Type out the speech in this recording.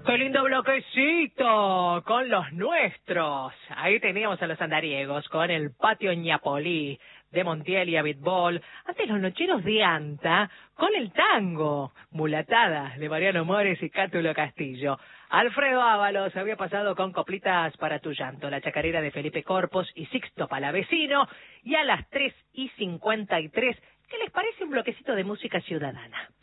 ¡Qué lindo bloquecito! Con los nuestros. Ahí teníamos a los andariegos con el patio Ñapolí de Montiel y Abitbol. Antes los nocheros de Anta con el tango. Mulatada de Mariano Mores y Cátulo Castillo. Alfredo Ábalos había pasado con Coplitas para tu llanto, la chacarera de Felipe Corpos y Sixto Palavecino. Y a las 3:53, ¿qué les parece un bloquecito de música ciudadana?